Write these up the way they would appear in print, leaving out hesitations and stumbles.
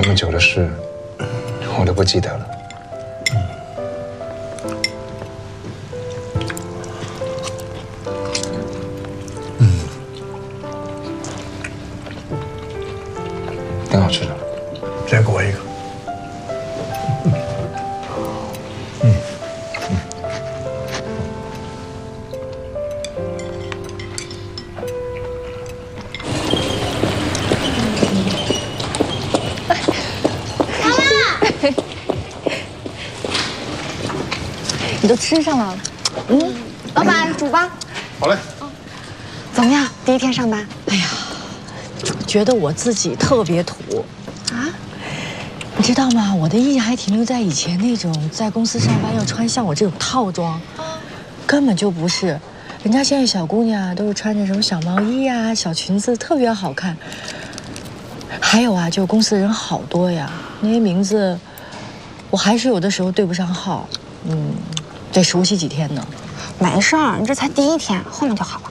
么久的事，我都不记得了。挺好吃的。 再给我一个。 你都吃上了， 老板煮吧。 好嘞。 怎么样？第一天上班？ 哎呀，觉得我自己特别土啊！ 你知道吗？我的印象还停留在以前那种在公司上班要穿像我这种套装，根本就不是。人家现在小姑娘都是穿着什么小毛衣啊、小裙子，特别好看。还有啊，就公司的人好多呀，那些名字我还是有的时候对不上号，得熟悉几天呢。 没事儿，你这才第一天，后面就好了。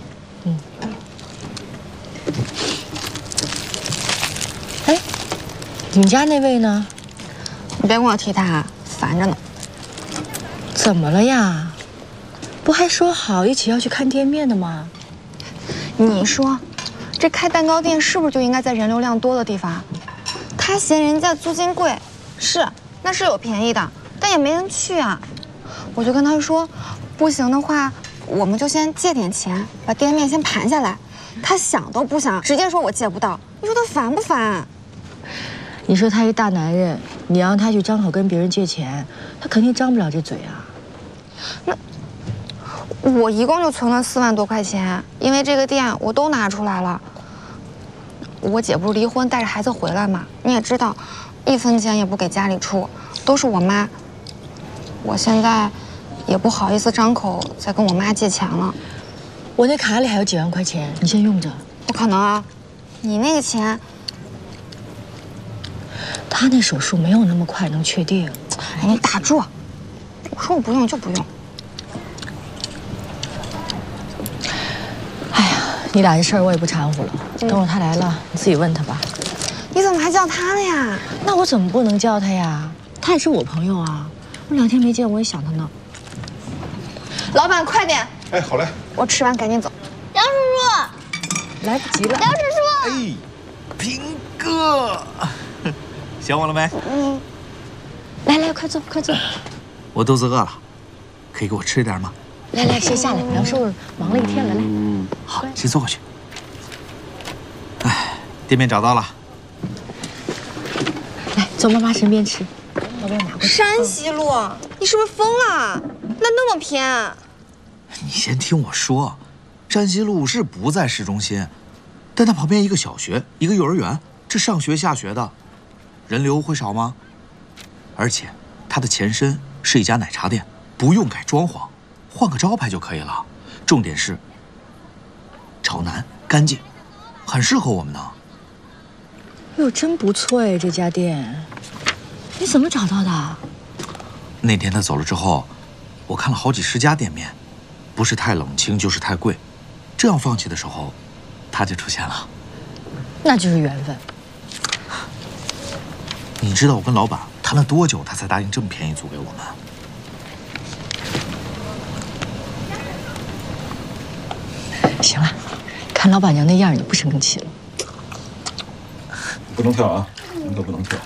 哎，你们家那位呢？ 你别跟我提他，烦着呢。 怎么了呀？不还说好一起要去看店面的吗？ 你说，这开蛋糕店是不是就应该在人流量多的地方？他嫌人家租金贵，是，那是有便宜的，但也没人去啊。我就跟他说，不行的话，我们就先借点钱，把店面先盘下来。他想都不想，直接说我借不到。你说他烦不烦？ 你说他一大男人，你让他去张口跟别人借钱，他肯定张不了这嘴啊。 那我一共就存了4万多块钱，因为这个店我都拿出来了。我姐不是离婚带着孩子回来嘛，你也知道，1分钱也不给家里出，都是我妈。我现在也不好意思张口再跟我妈借钱了。 我那卡里还有几万块钱，你先用着。 不可能啊，你那个钱， 他那手术没有那么快能确定。 哎，你打住！我说我不用就不用。 哎呀，你俩这事儿我也不掺和了，等会儿他来了，你自己问他吧。 你怎么还叫他呢呀？ 那我怎么不能叫他呀？他也是我朋友啊，我2天没见，我也想他呢。 老板，快点！ 哎，好嘞。 我吃完赶紧走。 梁叔叔， 来不及了。 梁叔叔， 哎，平哥，想我了没？ 来来，快坐，快坐。 我肚子饿了，可以给我吃点吗？ 来来，先下来，梁叔叔忙了一天了，来。 好，先坐过去。哎，店面找到了。 来，坐妈妈身边吃。要不要拿过去？ 山西路，你是不是疯了？那么偏？ 你先听我说，山西路是不在市中心，但它旁边一个小学，一个幼儿园，这上学下学的，人流会少吗？而且它的前身是一家奶茶店，不用改装潢，换个招牌就可以了。重点是朝南干净，很适合我们呢。 哟，真不错哎，这家店，你怎么找到的？ 那天他走了之后，我看了好几10家店面，不是太冷清就是太贵，这样放弃的时候，他就出现了。 那就是缘分。 你知道我跟老板谈了多久，他才答应这么便宜租给我们？ 行了，看老板娘那样，你就不生气了。 不能跳啊，你们都不能跳。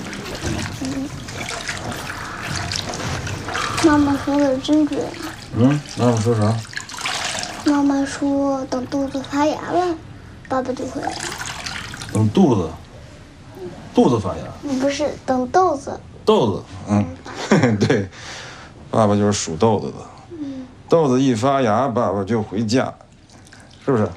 妈妈说的真准。 妈妈说啥？ 妈妈说等肚子发芽了，爸爸就回来了。 等肚子发芽。 不是，等豆子。 豆子，对，爸爸就是属豆子的。豆子一发芽，爸爸就回家，是不是？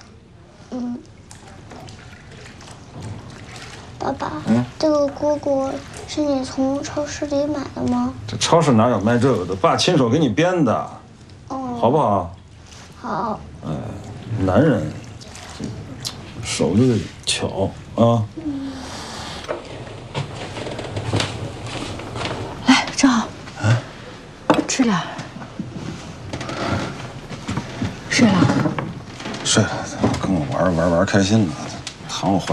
爸爸，这个蝈蝈是你从超市里买的吗？ 这超市哪有卖这个的？爸亲手给你编的，好不好？ 好。 哎，男人手就得巧啊。 来，正好。吃点。睡了。 睡了，跟我玩开心了，躺我怀